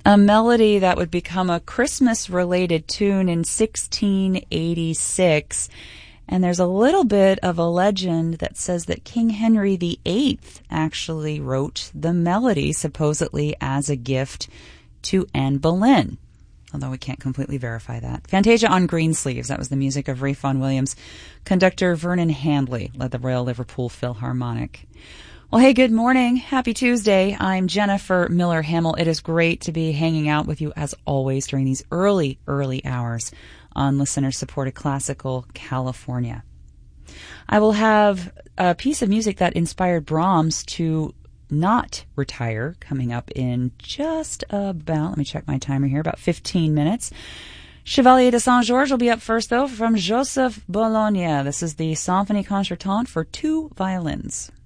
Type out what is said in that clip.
a melody that would become a Christmas-related tune in 1686. And there's a little bit of a legend that says that King Henry VIII actually wrote the melody, supposedly as a gift to Anne Boleyn, although we can't completely verify that. Fantasia on Greensleeves, that was the music of Ralph Vaughan Williams. Conductor Vernon Handley led the Royal Liverpool Philharmonic. Well, hey, good morning. Happy Tuesday. I'm Jennifer Miller Hamill. It is great to be hanging out with you, as always, during these early hours on listener-supported Classical California. I will have a piece of music that inspired Brahms to not retire coming up in just about, let me check my timer here, about 15 minutes. Chevalier de Saint-Georges will be up first, though, from Joseph Bologna. This is the Symphonie Concertante for 2 violins.